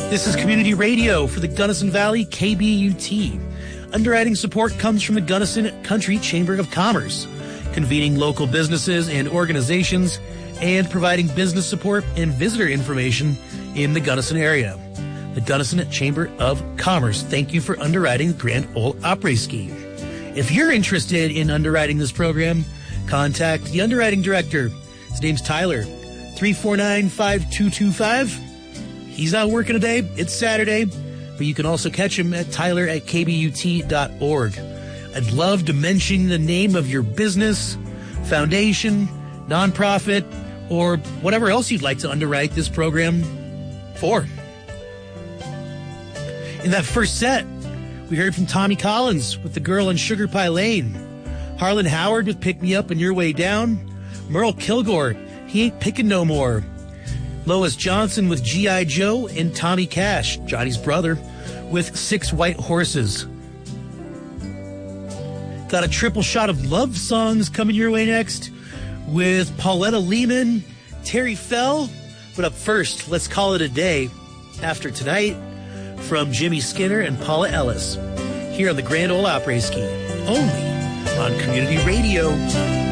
This is Community Radio for the Gunnison Valley KBUT. Underwriting support comes from the Gunnison Country Chamber of Commerce, convening local businesses and organizations and providing business support and visitor information in the Gunnison area. The Gunnison Chamber of Commerce, thank you for underwriting the Grand Ole Opry Ski. If you're interested in underwriting this program, contact the underwriting director. His name's Tyler, 349-5225. He's not working today. It's Saturday, but you can also catch him at tyler@kbut.org. I'd love to mention the name of your business, foundation, nonprofit, or whatever else you'd like to underwrite this program for. In that first set, we heard from Tommy Collins with The Girl on Sugar Pie Lane, Harlan Howard with Pick Me Up on Your Way Down, Merle Kilgore, He Ain't Pickin' No More, Lois Johnson with G.I. Joe, and Tommy Cash, Johnny's brother, with Six White Horses. Got a triple shot of love songs coming your way next with Pauletta Lehman, Terry Fell. But up first, let's call it a day after tonight from Jimmy Skinner and Paula Ellis here on the Grand Ole Opry Ski, only on Community Radio.